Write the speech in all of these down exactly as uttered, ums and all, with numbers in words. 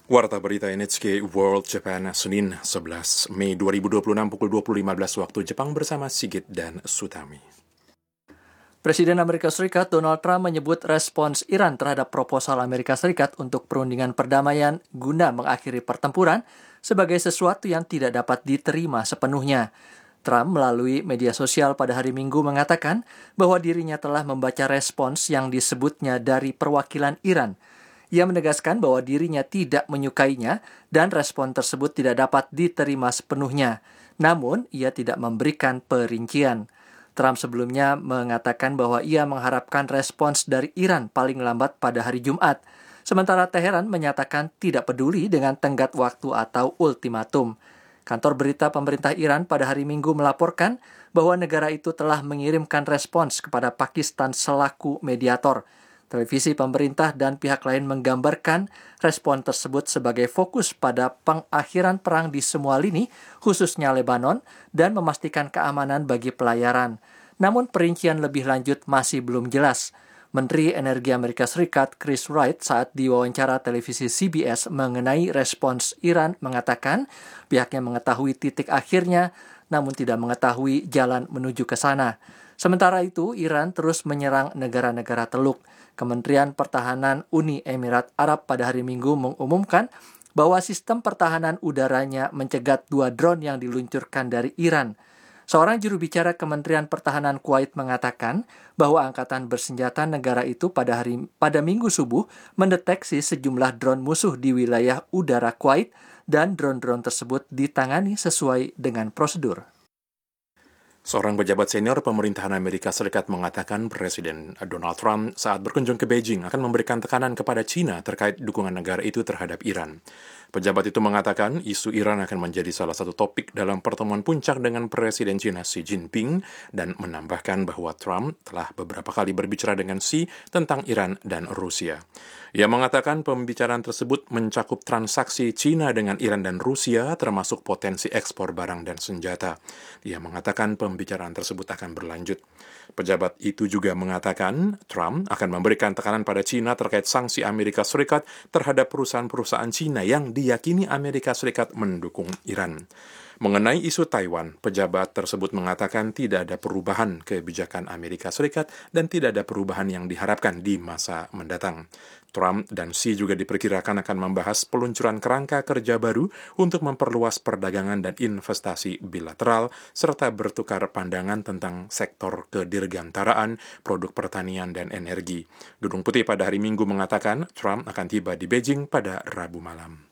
Warta Berita N H K World Japan, Senin sebelas Mei dua ribu dua puluh enam pukul dua puluh lima belas waktu Jepang bersama Sigit dan Sutami. Presiden Amerika Serikat Donald Trump menyebut respons Iran terhadap proposal Amerika Serikat untuk perundingan perdamaian guna mengakhiri pertempuran sebagai sesuatu yang tidak dapat diterima sepenuhnya. Trump melalui media sosial pada hari Minggu mengatakan bahwa dirinya telah membaca respons yang disebutnya dari perwakilan Iran. Ia menegaskan bahwa dirinya tidak menyukainya dan respon tersebut tidak dapat diterima sepenuhnya. Namun, ia tidak memberikan perincian. Trump sebelumnya mengatakan bahwa ia mengharapkan respons dari Iran paling lambat pada hari Jumat. Sementara Teheran menyatakan tidak peduli dengan tenggat waktu atau ultimatum. Kantor berita pemerintah Iran pada hari Minggu melaporkan bahwa negara itu telah mengirimkan respons kepada Pakistan selaku mediator. Televisi pemerintah dan pihak lain menggambarkan respon tersebut sebagai fokus pada pengakhiran perang di semua lini, khususnya Lebanon, dan memastikan keamanan bagi pelayaran. Namun perincian lebih lanjut masih belum jelas. Menteri Energi Amerika Serikat Chris Wright saat diwawancara televisi C B S mengenai respons Iran mengatakan pihaknya mengetahui titik akhirnya, namun tidak mengetahui jalan menuju ke sana. Sementara itu, Iran terus menyerang negara-negara Teluk. Kementerian Pertahanan Uni Emirat Arab pada hari Minggu mengumumkan bahwa sistem pertahanan udaranya mencegat dua drone yang diluncurkan dari Iran. Seorang juru bicara Kementerian Pertahanan Kuwait mengatakan bahwa angkatan bersenjata negara itu pada hari pada Minggu subuh mendeteksi sejumlah drone musuh di wilayah udara Kuwait dan drone-drone tersebut ditangani sesuai dengan prosedur. Seorang pejabat senior pemerintahan Amerika Serikat mengatakan Presiden Donald Trump saat berkunjung ke Beijing akan memberikan tekanan kepada China terkait dukungan negara itu terhadap Iran. Pejabat itu mengatakan isu Iran akan menjadi salah satu topik dalam pertemuan puncak dengan Presiden China Xi Jinping dan menambahkan bahwa Trump telah beberapa kali berbicara dengan Xi tentang Iran dan Rusia. Ia mengatakan pembicaraan tersebut mencakup transaksi China dengan Iran dan Rusia termasuk potensi ekspor barang dan senjata. Ia mengatakan pembicaraan tersebut akan berlanjut. Pejabat itu juga mengatakan Trump akan memberikan tekanan pada China terkait sanksi Amerika Serikat terhadap perusahaan-perusahaan China yang diyakini Amerika Serikat mendukung Iran. Mengenai isu Taiwan, pejabat tersebut mengatakan tidak ada perubahan kebijakan Amerika Serikat dan tidak ada perubahan yang diharapkan di masa mendatang. Trump dan Xi juga diperkirakan akan membahas peluncuran kerangka kerja baru untuk memperluas perdagangan dan investasi bilateral, serta bertukar pandangan tentang sektor kedirgantaraan, produk pertanian, dan energi. Gedung Putih pada hari Minggu mengatakan Trump akan tiba di Beijing pada Rabu malam.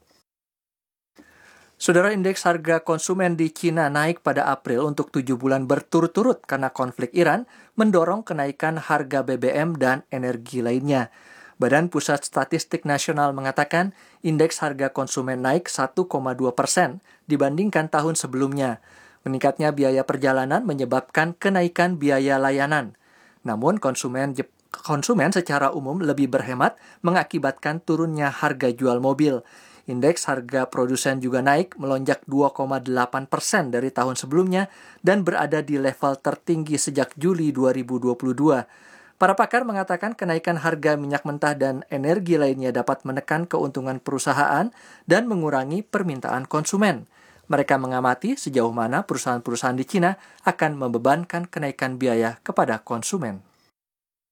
Saudara, indeks harga konsumen di Cina naik pada April untuk tujuh bulan berturut-turut karena konflik Iran mendorong kenaikan harga B B M dan energi lainnya. Badan Pusat Statistik Nasional mengatakan indeks harga konsumen naik satu koma dua persen dibandingkan tahun sebelumnya. Meningkatnya biaya perjalanan menyebabkan kenaikan biaya layanan. Namun konsumen konsumen secara umum lebih berhemat mengakibatkan turunnya harga jual mobil. Indeks harga produsen juga naik melonjak dua koma delapan persen dari tahun sebelumnya dan berada di level tertinggi sejak Juli dua ribu dua puluh dua. Para pakar mengatakan kenaikan harga minyak mentah dan energi lainnya dapat menekan keuntungan perusahaan dan mengurangi permintaan konsumen. Mereka mengamati sejauh mana perusahaan-perusahaan di Cina akan membebankan kenaikan biaya kepada konsumen.